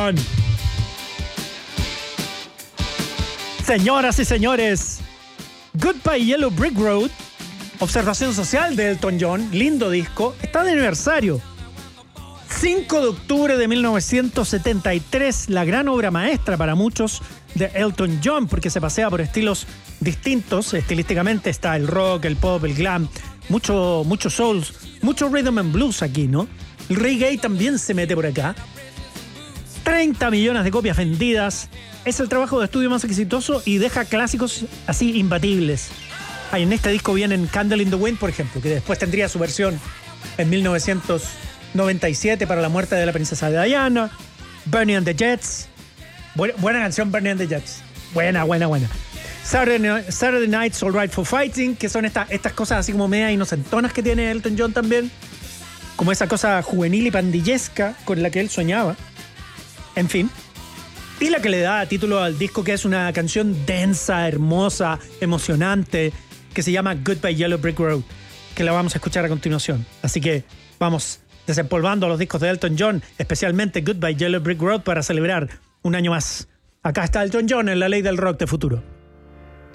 John. Señoras y señores, Goodbye Yellow Brick Road, observación social de Elton John, lindo disco, está de aniversario. 5 de octubre de 1973, la gran obra maestra para muchos de Elton John, porque se pasea por estilos distintos. Estilísticamente está el rock, el pop, el glam, mucho soul, mucho rhythm and blues aquí, ¿no? El reggae también se mete por acá. 30 millones de copias vendidas. Es el trabajo de estudio más exitoso y deja clásicos así imbatibles. En este disco vienen Candle in the Wind, por ejemplo, que después tendría su versión en 1997 para la muerte de la princesa Diana. Bernie and the Jets. Buena canción, Bernie and the Jets. Buena. Saturday Night's All Right for Fighting, que son estas cosas así como media inocentonas que tiene Elton John también. Como esa cosa juvenil y pandillesca con la que él soñaba. En fin. Y la que le da título al disco, que es una canción densa, hermosa, emocionante, que se llama Goodbye Yellow Brick Road, que la vamos a escuchar a continuación. Así que vamos desempolvando los discos de Elton John, especialmente Goodbye Yellow Brick Road, para celebrar un año más. Acá está Elton John en la ley del rock de futuro.